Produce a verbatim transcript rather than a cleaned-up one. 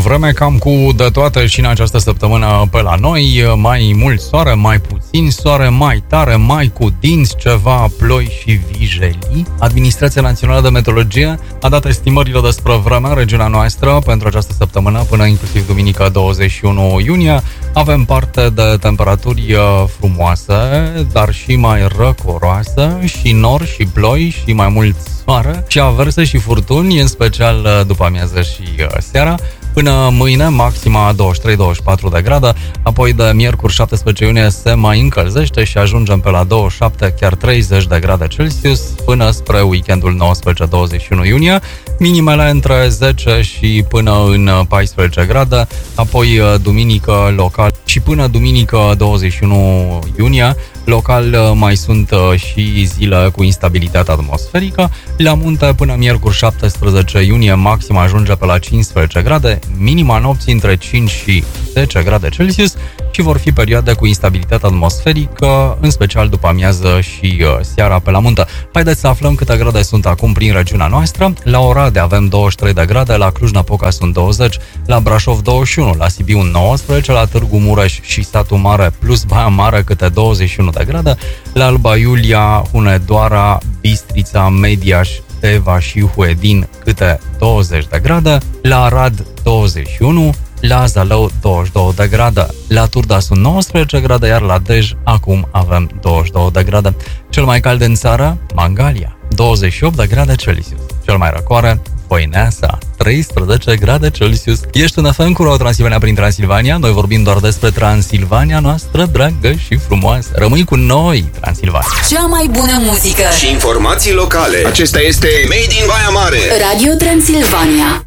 vreme cam cu de toate și în această săptămână pe la noi. Mai mult soare, mai puțin soare, mai tare, mai cu dinți, ceva ploi și vijelii. Administrația Națională de Meteorologie a dat estimările despre vremea în regiunea noastră pentru această săptămână până inclusiv duminică douăzeci și unu iunie. Avem parte de temperaturi frumoase, dar și mai răcoroase, și nori și ploi și mai mult soare și averse și furtuni, în special după amiază și seara. Până mâine, maxima douăzeci și trei douăzeci și patru de grade, apoi de miercuri șaptesprezece iunie se mai încălzește și ajungem pe la douăzeci și șapte, chiar treizeci de grade Celsius, până spre weekendul nouăsprezece douăzeci și unu iunie, minimele între zece și până în paisprezece grade, apoi duminică local și până duminică douăzeci și unu iunie, local mai sunt și zile cu instabilitate atmosferică. La munte până miercuri șaptesprezece iunie, maxima ajunge pe la cincisprezece grade, minima nopții între cinci și zece grade Celsius și vor fi perioade cu instabilitate atmosferică, în special după amiază și uh, seara pe la munte. Haideți să aflăm câte grade sunt acum prin regiunea noastră. La Oradea avem douăzeci și trei de grade, la Cluj-Napoca sunt douăzeci, la Brașov douăzeci și unu, la Sibiu nouăsprezece, la Târgu Mureș și Satul Mare plus Baia Mare câte douăzeci și unu de grade, la Alba Iulia, Hunedoara, Bistrița, Mediaș, Teva și Huedin câte douăzeci de grade, la Arad douăzeci și unu, la Zalău douăzeci și două de grade, la Turda sunt nouăsprezece grade, iar la Dej acum avem douăzeci și două de grade. Cel mai cald în țară, Mangalia, douăzeci și opt de grade Celsius. Cel mai răcoare, Voineasa, treisprezece grade Celsius. Ești în F M cu Ro Transilvania prin Transilvania. Noi vorbim doar despre Transilvania noastră dragă și frumoasă. Rămâi cu noi, Transilvania. Cea mai bună muzică și informații locale. Acesta este Made in Baia Mare. Radio Transilvania.